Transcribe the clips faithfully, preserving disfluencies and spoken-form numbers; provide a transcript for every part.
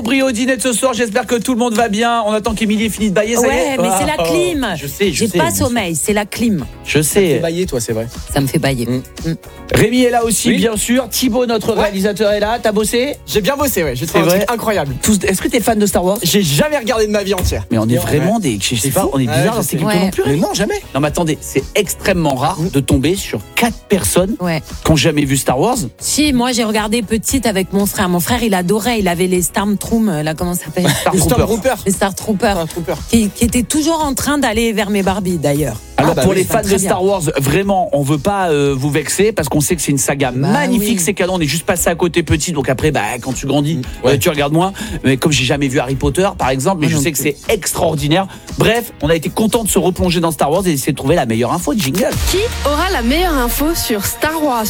Brio dîner de ce soir, j'espère que tout le monde va bien. On attend qu'Émilie finisse de bailler, ça ouais, y est. mais ah, c'est la oh, clim. Je sais, je J'ai sais. pas sommeil, c'est la clim. Je Ça te fait sais. bailler, toi, c'est vrai. Ça me fait bailler. Mm. Mm. Rémi est là aussi, Oui. bien sûr. Thibaut, notre Ouais. réalisateur, est là. T'as bossé? J'ai bien bossé, ouais. J'ai trouvé un vrai truc incroyable. Tous- Est-ce que t'es fan de Star Wars? J'ai jamais regardé de ma vie entière. Mais on est Ouais. vraiment des. Je sais C'est pas, fou. on est Ouais, bizarre je dans sais. ces équipes Ouais. non plus. Mais non, jamais. Non, mais attendez, c'est extrêmement rare de tomber sur quatre personnes Ouais. qui n'ont jamais vu Star Wars. Si, moi j'ai regardé petite avec mon frère. Mon frère, il adorait, il avait les Stormtroopers, là, comment ça s'appelle? Star Les Trooper. Stormtroopers. Les Star Troopers, Un trooper. qui, qui étaient toujours en train d'aller vers mes Barbies d'ailleurs. Alors Ah bah pour oui, les ça fans va de très Star Wars, vraiment, on veut pas euh, vous vexer parce qu'on sait que c'est une saga Bah magnifique, oui. c'est canon. On est juste passé à côté petit, donc après, bah quand tu grandis, Ouais. euh, tu regardes moins. Mais comme j'ai jamais vu Harry Potter, par exemple, mais Moi je non sais que plus. c'est extraordinaire. Bref, on a été content de se replonger dans Star Wars et d'essayer de trouver la meilleure info de Jingle. Qui aura la meilleure info sur Star Wars?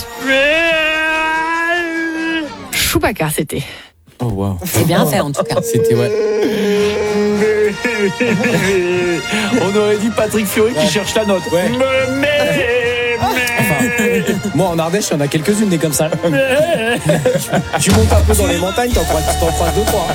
Chewbacca, c'était. Oh, wow. C'est bien fait en tout cas. C'était, ouais. On aurait dit Patrick Fiori qui cherche la note. Ouais. Mais, mais, mais. Moi, en Ardèche, il y en a quelques-unes des comme ça. Tu montes un peu dans les montagnes, t'en croises, t'en croises deux, trois.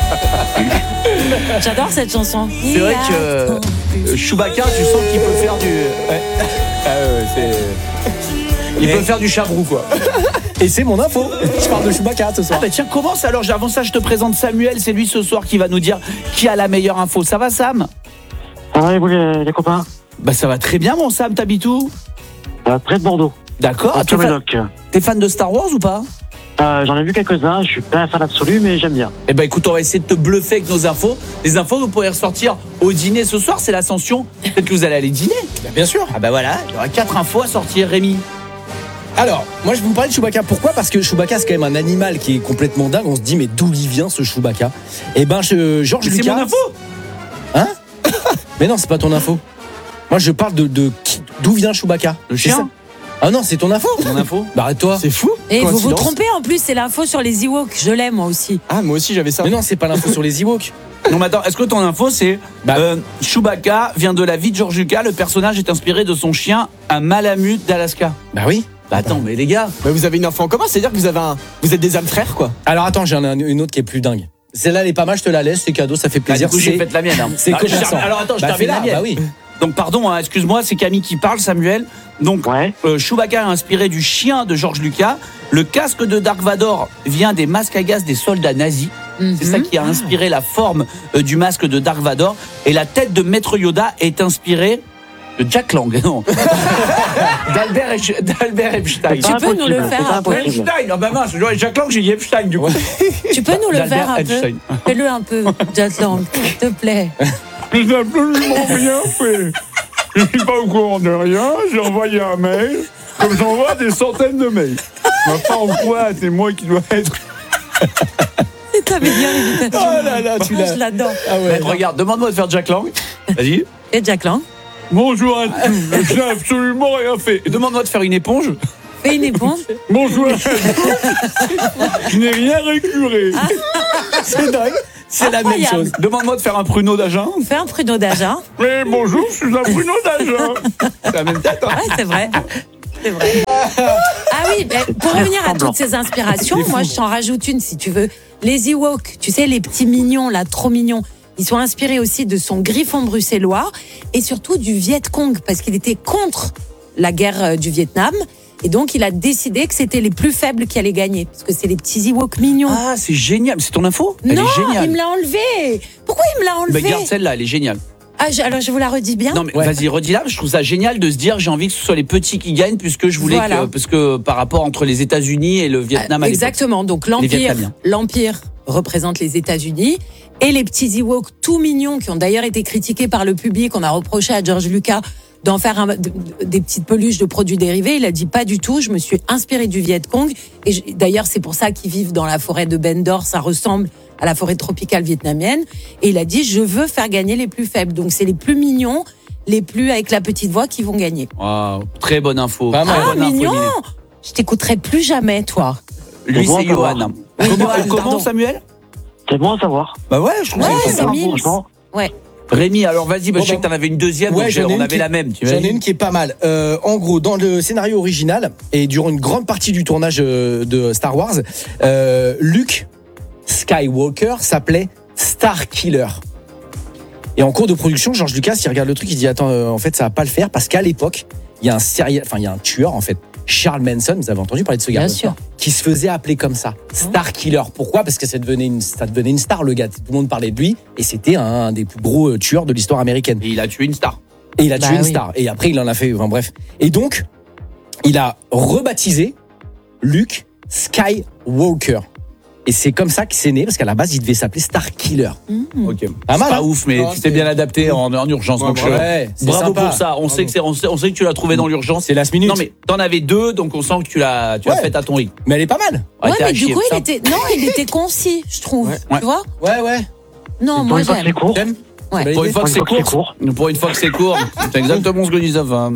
J'adore cette chanson. C'est vrai que euh, Chewbacca, tu sens qu'il peut faire du. Ouais. Ah ouais, c'est. Il Et- peut faire du chabrou, quoi. Et c'est mon info. Je parle de Chewbacca ce Ah soir. bah tiens, commence alors. Avant ça, je te présente Samuel. C'est lui ce soir qui va nous dire qui a la meilleure info. Ça va, Sam? Ça va et vous les, les copains? Bah ça va très bien, mon Sam. T'habites où? euh, Près de Bordeaux, D'accord. à T'es fan, Médoc. t'es fan de Star Wars ou pas? Euh, J'en ai vu quelques-uns, je suis pas un fan absolu, mais j'aime bien. Eh ben écoute, on va essayer de te bluffer avec nos infos. Les infos que vous pourrez ressortir au dîner ce soir. C'est l'Ascension. Peut-être que vous allez aller dîner. Bien sûr. Ah bah voilà, il y aura quatre infos à sortir, Rémi. Alors, moi, je vais vous parler de Chewbacca. Pourquoi? Parce que Chewbacca, c'est quand même un animal qui est complètement dingue. On se dit, mais d'où il vient ce Chewbacca? Eh ben, je, George Mais c'est Lucas. mon info. Hein? Mais non, c'est pas ton info. Moi, je parle de, de qui- d'où vient Chewbacca. Le C'est chien. ça? Ah non, c'est ton info. Mon info. Bah arrête-toi. C'est fou. Et vous vous Coïncidence. trompez en plus, c'est l'info sur les Ewoks. Je l'ai moi aussi. Ah, moi aussi j'avais ça. Mais non, c'est pas l'info sur les Ewoks. Non mais attends, est-ce que ton info c'est Bah. euh, Chewbacca vient de la vie de George Lucas, le personnage est inspiré de son chien, un malamute d'Alaska. Bah oui. Bah attends, mais les gars, Bah, vous avez une info en commun, c'est-à-dire que vous avez un, vous êtes des âmes frères, quoi. Alors attends, j'ai un- une autre qui est plus dingue. Celle-là, elle est pas mal, je te la laisse, c'est cadeau, ça fait bah, plaisir. du coup j'ai C'est- fait la mienne. Hein. c'est Ah, je commerçant. termine- Alors attends, je Bah, termine la fais-la, mienne. bah oui. Donc pardon, hein, excuse-moi, c'est Camille qui parle, Samuel. Donc Ouais. euh, Chewbacca est inspiré du chien de George Lucas. Le casque de Dark Vador vient des masques à gaz des soldats nazis. C'est ça Mhm. qui a inspiré la forme euh, du masque de Dark Vador. Et la tête de Maître Yoda est inspirée de Jack Lang, non D'Albert Epstein. d'Albert Epstein. Tu peux nous le impossible, faire c'est un peu impossible. Epstein, ah bah mince, Jack Lang, j'ai dit Epstein du coup. Tu peux nous le D'Albert faire un Epstein. peu Fais-le un peu, Jack Lang, s'il te plaît. Je n'ai absolument rien fait. Je suis pas au courant de rien. J'ai envoyé un mail, comme j'envoie des centaines de mails. Ma pas en quoi, c'est moi qui dois être. T'avais bien l'imitation. Oh là là, tu Moi, l'as. je l'adore. Ah ouais. Mais regarde, demande-moi de faire Jack Lang. Vas-y. Et Jack Lang, Bonjour à tous. Je n'ai absolument rien fait. Et demande-moi de faire une éponge. fais une éponge. Bonjour à tous. Je n'ai rien récuré. C'est dingue. C'est la même Incroyable. chose. Demande-moi de faire un pruneau d'Agen. Fais un pruneau d'Agen. Mais bonjour, je suis un Bruno d'Agen. C'est la même tête. Hein. Ouais, c'est vrai. C'est vrai. Ah oui, mais pour revenir à toutes ces inspirations, moi je t'en rajoute une si tu veux. Les Ewoks, tu sais, les petits mignons là, trop mignons. Ils sont inspirés aussi de son griffon bruxellois et surtout du Viet Cong parce qu'il était contre la guerre euh, du Vietnam. Et donc, il a décidé que c'était les plus faibles qui allaient gagner. Parce que c'est les petits Ewoks mignons. Ah, c'est génial. C'est ton info? Elle non, est géniale. il me l'a enlevé. Pourquoi il me l'a Bah, enlevé? garde celle-là, elle est géniale. Ah, je- alors, je vous la redis bien. Non mais Ouais. vas-y, redis-la. Je trouve ça génial de se dire j'ai envie que ce soit les petits qui gagnent puisque je voulais Voilà. que parce que par rapport entre les États-Unis et le Vietnam Ah, à l'époque. exactement. Donc, l'Empire, Vietnamiens. l'Empire représente les États-Unis. Et les petits Ewoks tout mignons qui ont d'ailleurs été critiqués par le public. On a reproché à George Lucas d'en faire un- de- de- des petites peluches de produits dérivés. Il a dit pas du tout. Je me suis inspiré du Viet Cong. Et je- d'ailleurs, c'est pour ça qu'ils vivent dans la forêt de Bendor. Ça ressemble à la forêt tropicale vietnamienne. Et il a dit, je veux faire gagner les plus faibles. Donc, c'est les plus mignons, les plus avec la petite voix qui vont gagner. Waouh, très bonne info. Pas mal. Très Ah, bonne info, mignon! Lily. Je t'écouterai plus jamais, toi. Lui Bon, c'est ça va. Johan. Oui, Comment, Johan, comment, pardon. Samuel? C'est bon à savoir. Bah ouais, je trouve Ouais, que c'est c'est sympa. mignon. Franchement, Rémi, alors vas-y, bah, Bon, je sais bah, que t'en avais une deuxième, ouais, donc j'en ai on une avait qui- la même. Tu J'en vois. ai une qui est pas mal. Euh, en gros, dans le scénario original et durant une grande partie du tournage euh, de Star Wars, euh, Luke Skywalker s'appelait Starkiller. Et en cours de production, George Lucas, il regarde le truc, il dit attends, euh, en fait, ça va pas le faire parce qu'à l'époque, il y a un serial, enfin, il y a un tueur en fait, Charles Manson. Vous avez entendu parler de ce gars? Bien sûr. Qui se faisait appeler comme ça, Starkiller. Pourquoi? Parce que ça devenait une, ça devenait une star, le gars. Tout le monde parlait de lui et c'était un des plus gros tueurs de l'histoire américaine. Et il a tué une star. Et il a tué Bah une oui. star. Et après, il en a fait. Enfin bref. Et donc, il a rebaptisé Luke Skywalker. Et c'est comme ça qu'il s'est né, parce qu'à la base, il devait s'appeler Starkiller. Ok. Pas C'est mal, pas hein? ouf, mais Non, tu t'es c'est- bien adapté en, en urgence. Ouais, donc, bravo. euh, Ouais, c'est bravo sympa. pour ça. On sait, que c'est, on, sait, on sait que tu l'as trouvé dans l'urgence. C'est last minute. Non, mais t'en avais deux, donc on sent que tu l'as, tu l'as Ouais. fait à ton rythme. Mais elle est pas mal. Ouais, t'es à mais du chier. coup, il Ça- était, non, il était concis, je trouve. Ouais. Tu vois? Ouais, ouais. Non, Pour moi une fois que j'aime. c'est court. T'aimes? Ouais. C'est Pour une validé. fois que Pour c'est une fois que c'est court. Pour une fois que c'est court. C'est exactement ce que disait Van.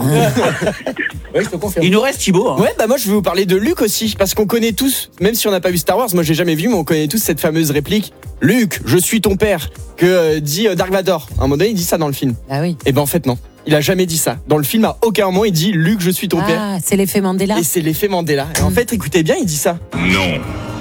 Oui, je te confirme. Il nous reste Thibaut. hein. Ouais, bah moi je vais vous parler de Luke aussi, parce qu'on connaît tous, même si on n'a pas vu Star Wars, moi j'ai jamais vu, mais on connaît tous cette fameuse réplique Luke, je suis ton père, que euh, dit euh, Dark Vador. À un moment donné, il dit ça dans le film. Ah oui. Et ben en fait non, il a jamais dit ça. Dans le film, à aucun moment il dit Luke, je suis ton père. Ah, c'est l'effet Mandela. Et c'est l'effet Mandela. Et en fait, écoutez bien, il dit ça. Non,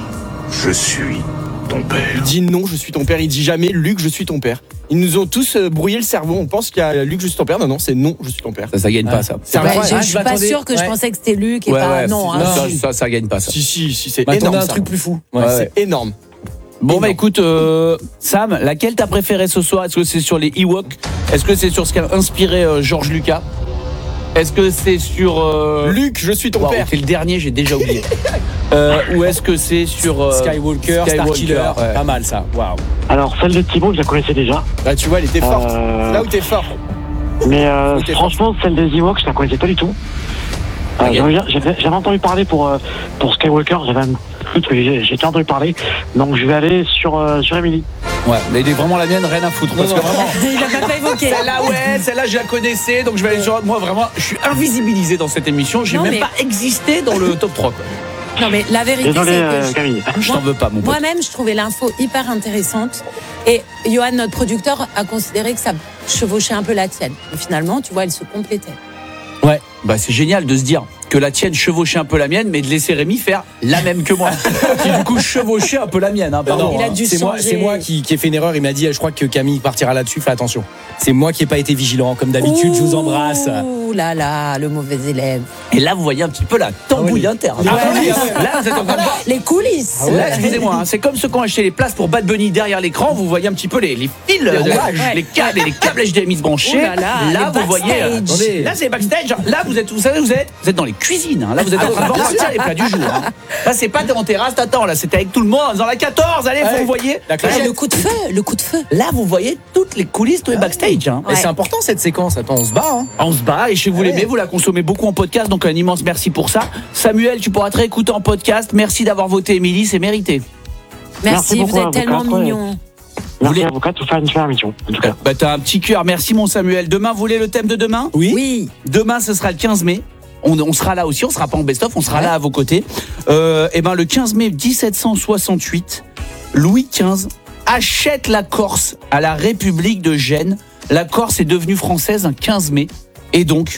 je suis ton Il père. dit non, je suis ton père. Il dit jamais Luke, je suis ton père. Ils nous ont tous euh, brouillé le cerveau. On pense qu'il y a Luke, je suis ton père. Non, non, c'est non, je suis ton père. Ça, ça gagne pas, ça. C'est Ouais, incroyable. je, Ah, je je suis pas m'attendais- sûre que je ouais. pensais que c'était Luc et Ouais, pas. ouais, non, c'est- hein. ça, ça, ça gagne pas, ça. Si, si, si, c'est M'attendais énorme. à un ça. truc plus fou. Ouais, Ouais. C'est énorme. Bon, bah Énorme. écoute, euh, Sam, laquelle t'as préféré ce soir? Est-ce que c'est sur les Ewoks? Est-ce que c'est sur ce qu'a inspiré euh, George Lucas? Est-ce que c'est sur. Euh... Luke, je suis ton Waouh, père. c'est le dernier, j'ai déjà oublié. euh, ou est-ce que c'est sur. euh, Skywalker, Starkiller. ouais. Pas mal ça. Waouh. Alors, celle de Thibaut, je la connaissais déjà. Bah, tu vois, elle était forte. Euh, Là où t'es fort. Mais euh, Ok, franchement, celle des Ewoks, je la connaissais pas du tout. Euh, Ok. j'avais, j'avais- j'avais entendu parler pour, euh, pour Skywalker, j'avais un truc que j'ai, j'ai entendu parler. Donc, je vais aller sur, euh, sur Emily. Ouais, mais il est vraiment la mienne, rien à foutre. Parce que vraiment. Il a même pas évoqué. Celle-là, ouais, celle-là, je la connaissais, donc je vais aller sur. Moi, vraiment, je suis invisibilisé dans cette émission. J'ai Non, même mais- pas existé dans le top trois. Quoi. Non, mais la vérité, Désolé, c'est que. euh, je- Camille. Je t'en veux pas, mon pote. Moi-même, je trouvais l'info hyper intéressante. Et Johan, notre producteur, a considéré que ça chevauchait un peu la tienne. Et finalement, tu vois, elle se complétait. Ouais, bah c'est génial de se dire que la tienne chevauchait un peu la mienne, mais de laisser Rémi faire la même que moi. Qui du coup chevauchait un peu la mienne. Hein, pardon. Il a dû c'est moi, changer. c'est moi qui, qui ai fait une erreur. Il m'a dit, je crois que Camille partira là-dessus. Fais attention. C'est moi qui n'ai pas été vigilant. Comme d'habitude, je vous embrasse. Ouh là là, le mauvais élève. Et là, vous voyez un petit peu la tambouille interne. Ah oui, ah ouais. Là, vous êtes en train de voir. Les coulisses. Là, excusez-moi, hein, c'est comme ceux qui ont acheté les places pour Bad Bunny derrière l'écran. Vous voyez un petit peu les, les fils, de- rouages. les câbles et les câbles H D M I se branchés. Oh là là, les vous voyez. euh, backstage. attendez, là, c'est backstage. Là, vous êtes, vous savez, vous êtes, vous êtes dans les cuisines. hein. Là, vous êtes en train de voir partir les plats du jour. hein. Là, c'est pas en terrasse. T'attends, là, c'était avec tout le monde dans la quatorze. Allez, Ouais. vous voyez. La Ouais, clochette. le coup de feu, le coup de feu. Là, vous voyez toutes les coulisses, tous les backstage. hein. Et Ouais. c'est important cette séquence. Attends, on se bat. Hein. On se bat et chez vous l'aimez, vous la consommez beaucoup en podcast, donc un immense merci pour ça. Samuel, tu pourras te réécouter en podcast. Merci d'avoir voté Émilie, c'est mérité. Merci, Merci beaucoup, vous êtes avocat, tellement ouais. mignon. Merci voulez- à avocat, tout faire une super émission. En tout cas. Bah t'as un petit cœur, merci mon Samuel. Demain, vous voulez le thème de demain? Oui. Oui. Demain, ce sera le quinze mai. On, on sera là aussi, on sera pas en best-of, on sera là à vos côtés. Euh, et ben le quinze mai dix-sept cent soixante-huit, Louis quinze achète la Corse à la République de Gênes. La Corse est devenue française un quinze mai. Et donc,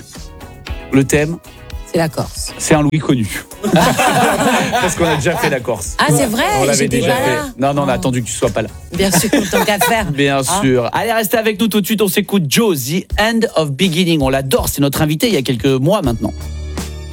le thème, C'est la Corse. c'est un Louis connu. Parce qu'on a déjà fait la Corse. Ah, c'est vrai, On l'avait j'étais déjà pas fait. là. Non, non, on a Oh. attendu que tu sois pas là. Bien sûr, tant qu'à faire. Bien Ah. sûr. Allez, restez avec nous tout de suite. On s'écoute Joe, The End of Beginning. On l'adore. C'est notre invité il y a quelques mois maintenant.